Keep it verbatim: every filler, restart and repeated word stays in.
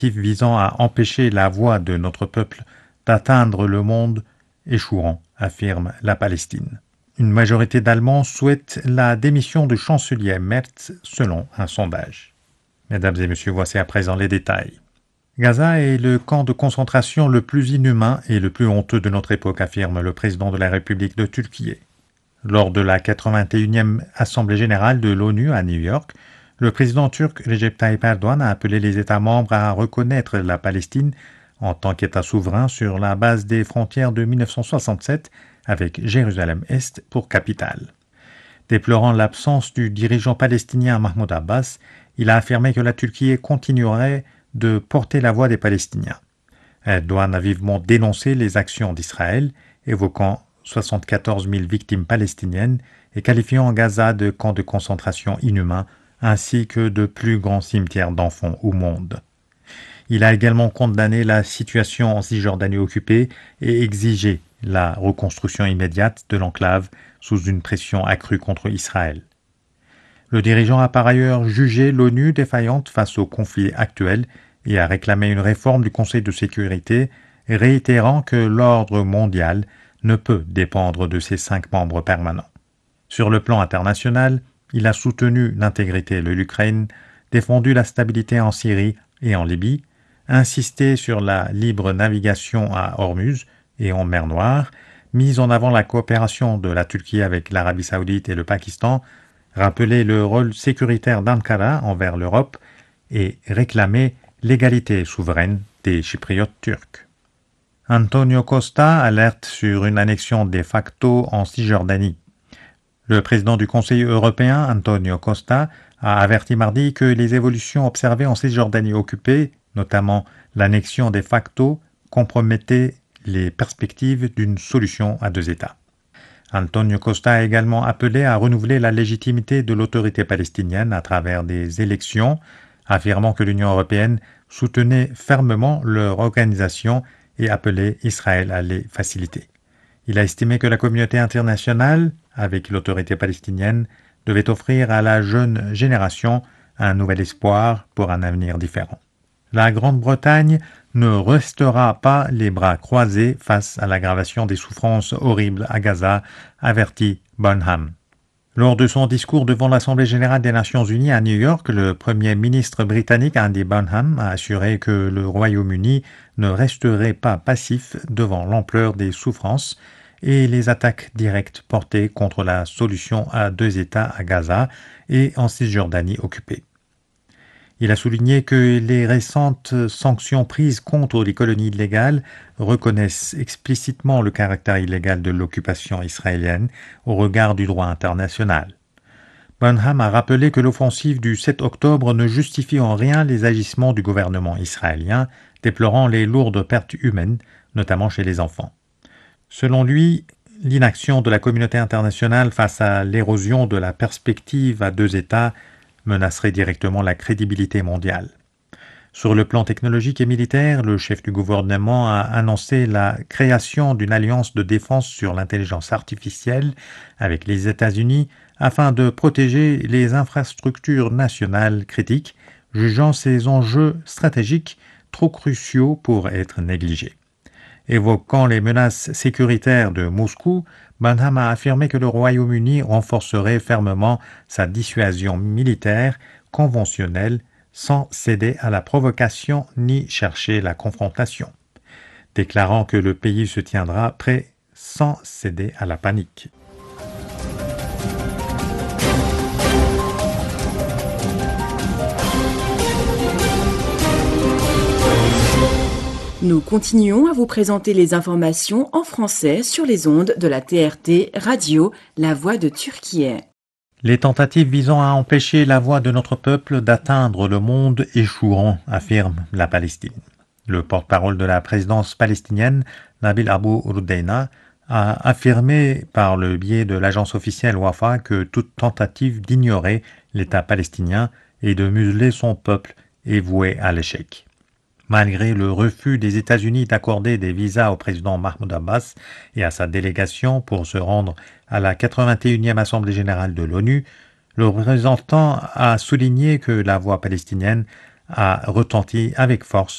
visant à empêcher la voix de notre peuple d'atteindre le monde échoueront, affirme la Palestine. Une majorité d'Allemands souhaite la démission du chancelier Merz selon un sondage. Mesdames et messieurs, voici à présent les détails. Gaza est le camp de concentration le plus inhumain et le plus honteux de notre époque, affirme le président de la République de Turquie. Lors de la quatre-vingt-et-unième Assemblée générale de l'ONU à New York, le président turc Recep Tayyip Erdogan a appelé les États membres à reconnaître la Palestine en tant qu'État souverain sur la base des frontières de mille neuf cent soixante-sept avec Jérusalem-Est pour capitale. Déplorant l'absence du dirigeant palestinien Mahmoud Abbas, il a affirmé que la Turquie continuerait de porter la voix des Palestiniens. Erdogan a vivement dénoncé les actions d'Israël, évoquant soixante-quatorze mille victimes palestiniennes et qualifiant Gaza de camp de concentration inhumain ainsi que de plus grands cimetières d'enfants au monde. Il a également condamné la situation en Cisjordanie occupée et exigé la reconstruction immédiate de l'enclave sous une pression accrue contre Israël. Le dirigeant a par ailleurs jugé l'ONU défaillante face au conflit actuel et a réclamé une réforme du Conseil de sécurité, réitérant que l'ordre mondial ne peut dépendre de ses cinq membres permanents. Sur le plan international, il a soutenu l'intégrité de l'Ukraine, défendu la stabilité en Syrie et en Libye, insisté sur la libre navigation à Ormuz et en mer Noire, mis en avant la coopération de la Turquie avec l'Arabie saoudite et le Pakistan, rappelé le rôle sécuritaire d'Ankara envers l'Europe et réclamé l'égalité souveraine des Chypriotes turcs. Antonio Costa alerte sur une annexion de facto en Cisjordanie. Le président du Conseil européen, Antonio Costa, a averti mardi que les évolutions observées en Cisjordanie occupée, notamment l'annexion de facto, compromettaient les perspectives d'une solution à deux États. Antonio Costa a également appelé à renouveler la légitimité de l'autorité palestinienne à travers des élections, affirmant que l'Union européenne soutenait fermement leur organisation et appelait Israël à les faciliter. Il a estimé que la communauté internationale, avec l'autorité palestinienne, devait offrir à la jeune génération un nouvel espoir pour un avenir différent. La Grande-Bretagne ne restera pas les bras croisés face à l'aggravation des souffrances horribles à Gaza, avertit Bonham. Lors de son discours devant l'Assemblée générale des Nations unies à New York, le Premier ministre britannique Andy Bonham a assuré que le Royaume-Uni ne resterait pas passif devant l'ampleur des souffrances et les attaques directes portées contre la solution à deux États à Gaza et en Cisjordanie occupée. Il a souligné que les récentes sanctions prises contre les colonies illégales reconnaissent explicitement le caractère illégal de l'occupation israélienne au regard du droit international. Bonham a rappelé que l'offensive du sept octobre ne justifie en rien les agissements du gouvernement israélien, déplorant les lourdes pertes humaines, notamment chez les enfants. Selon lui, l'inaction de la communauté internationale face à l'érosion de la perspective à deux États menacerait directement la crédibilité mondiale. Sur le plan technologique et militaire, le chef du gouvernement a annoncé la création d'une alliance de défense sur l'intelligence artificielle avec les États-Unis afin de protéger les infrastructures nationales critiques, jugeant ces enjeux stratégiques trop cruciaux pour être négligés. Évoquant les menaces sécuritaires de Moscou, Bonham a affirmé que le Royaume-Uni renforcerait fermement sa dissuasion militaire conventionnelle sans céder à la provocation ni chercher la confrontation, déclarant que le pays se tiendra prêt sans céder à la panique. Nous continuons à vous présenter les informations en français sur les ondes de la T R T Radio, la voix de Turquie. Les tentatives visant à empêcher la voix de notre peuple d'atteindre le monde échoueront, affirme la Palestine. Le porte-parole de la présidence palestinienne, Nabil Abu Rudeina, a affirmé par le biais de l'agence officielle Wafa que toute tentative d'ignorer l'État palestinien et de museler son peuple est vouée à l'échec. Malgré le refus des États-Unis d'accorder des visas au président Mahmoud Abbas et à sa délégation pour se rendre à la quatre-vingt-et-unième Assemblée générale de l'ONU, le représentant a souligné que la voix palestinienne a retenti avec force